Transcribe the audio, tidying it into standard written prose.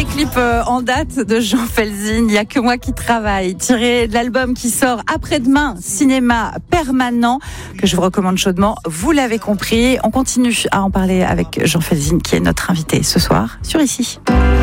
clip en date de Jean Felzin, Il y a que moi qui travaille, tiré de l'album qui sort après-demain, Cinéma Permanent, que je vous recommande chaudement. Vous l'avez compris, on continue à en parler avec Jean Felzin, qui est notre invité ce soir sur Ici.